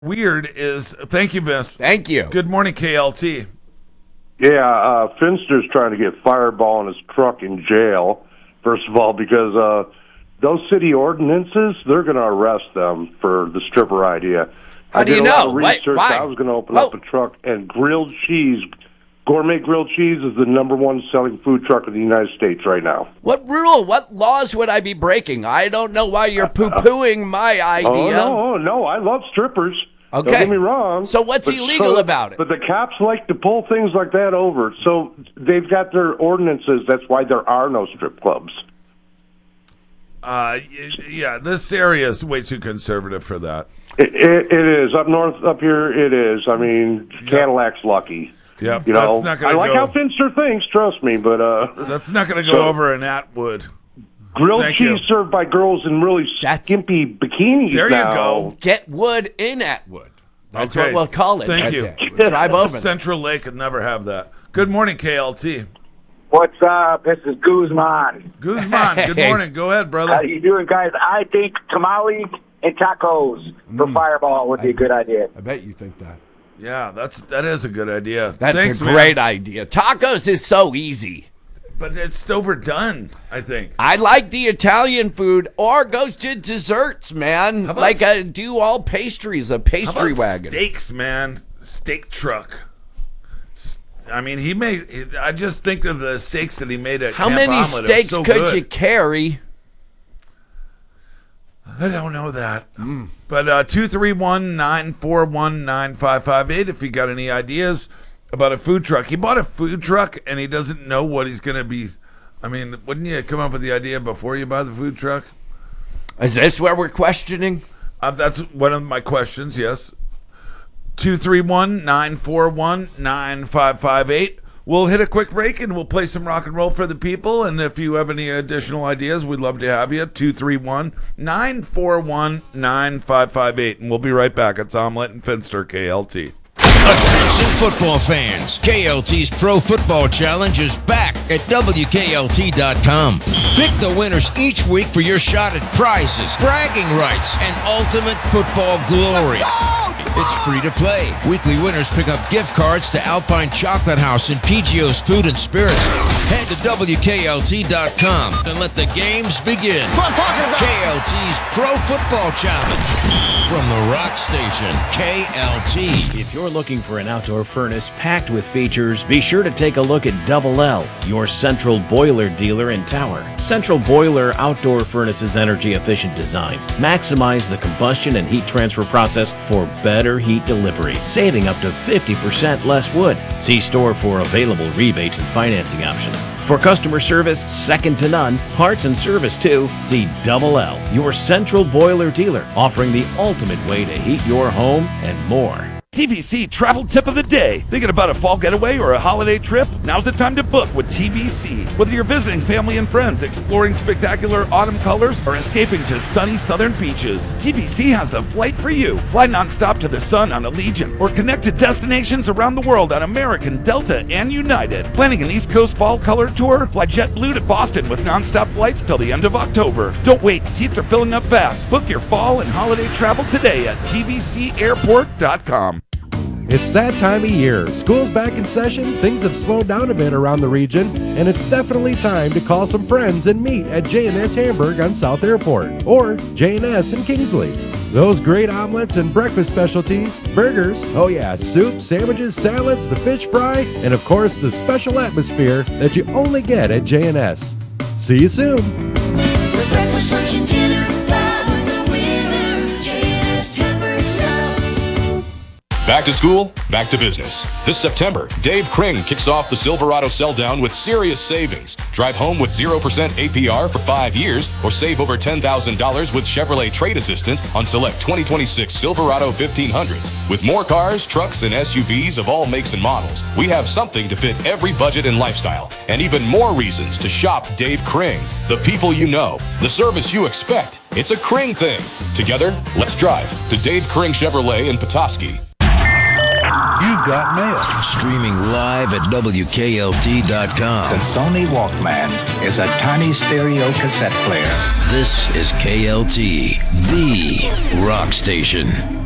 weird is, thank you, Vince. Thank you. Good morning, KLT. Yeah, Finster's trying to get Fireball in his truck in jail, first of all, because those city ordinances, they're going to arrest them for the stripper idea. How do you know? I did a lot of research. Why? I was going to open up a truck, and grilled cheese, gourmet grilled cheese is the number one selling food truck in the United States right now. What rule, what laws would I be breaking? I don't know why you're poo-pooing my idea. Oh, no, I love strippers. Okay. Don't get me wrong. So what's illegal about it? But the cops like to pull things like that over. So they've got their ordinances. That's why there are no strip clubs. Yeah, this area is way too conservative for that. It is. Up north, up here, it is. I mean, Cadillac's lucky. Yep. You know, that's not gonna I like go, how Finster thinks, trust me, but... that's not going to go over in Atwood. Grilled Thank cheese you. served by girls in really skimpy bikinis There now. you go. Get wood in Atwood. That's Okay. what we'll call it. Thank right you. there. Drive over there. Central Lake could never have that. Good morning, KLT. What's up? This is Guzman. Guzman, good morning. Go ahead, brother. How you doing, guys? I think tamales and tacos for Fireball would be a good idea. I bet you think that. Yeah, that is a good idea. That's Thanks, a man. great idea. Tacos is so easy. But it's overdone, I think. I like the Italian food, or go to desserts, man. How about Like do all pastries, a pastry How about wagon. steaks, man? Steak truck. I mean, I just think of the steaks that he made at How Camp many Omelet. steaks so could good. you carry? I don't know that. But 231-941-9558 if you got any ideas about a food truck. He bought a food truck and he doesn't know what he's going to be. I mean, wouldn't you come up with the idea before you buy the food truck? Is this where we're questioning? That's one of my questions, yes. 231-941-9558. We'll hit a quick break and we'll play some rock and roll for the people. And if you have any additional ideas, we'd love to have you. 231-941-9558. And we'll be right back. It's Omelet and Finster, KLT. Attention football fans. KLT's Pro Football Challenge is back at WKLT.com. Pick the winners each week for your shot at prizes, bragging rights, and ultimate football glory. It's free to play. Weekly winners pick up gift cards to Alpine Chocolate House and PGO's Food and Spirits. Head to WKLT.com and let the games begin. KLT's Pro Football Challenge. From the Rock Station, KLT. If you're looking for an outdoor furnace packed with features, be sure to take a look at Double L, your central boiler dealer in Tower. Central Boiler outdoor furnaces' energy-efficient designs maximize the combustion and heat transfer process for better heat delivery, saving up to 50% less wood. See store for available rebates and financing options. For customer service second to none, parts and service too, see Double L, your central boiler dealer, offering the ultimate way to heat your home and more. TVC travel tip of the day. Thinking about a fall getaway or a holiday trip? Now's the time to book with TVC. Whether you're visiting family and friends, exploring spectacular autumn colors, or escaping to sunny southern beaches, TVC has the flight for you. Fly nonstop to the sun on Allegiant or connect to destinations around the world on American, Delta, and United. Planning an East Coast fall color tour? Fly JetBlue to Boston with nonstop flights till the end of October. Don't wait, seats are filling up fast. Book your fall and holiday travel today at tvcairport.com. It's that time of year. School's back in session, things have slowed down a bit around the region, and it's definitely time to call some friends and meet at J&S Hamburg on South Airport or J&S in Kingsley. Those great omelets and breakfast specialties, burgers, oh yeah, soup, sandwiches, salads, the fish fry, and of course the special atmosphere that you only get at J&S. See you soon. The breakfast, lunch, and dinner, fly with the winner, J&S Hamburg South. Back to school, back to business. This September, Dave Kring kicks off the Silverado Sell-Down with serious savings. Drive home with 0% APR for 5 years or save over $10,000 with Chevrolet Trade Assistance on select 2026 Silverado 1500s. With more cars, trucks, and SUVs of all makes and models, we have something to fit every budget and lifestyle, and even more reasons to shop Dave Kring. The people you know, the service you expect. It's a Kring thing. Together, let's drive to Dave Kring Chevrolet in Petoskey. You've got mail. Streaming live at WKLT.com. The Sony Walkman is a tiny stereo cassette player. This is KLT, the rock station.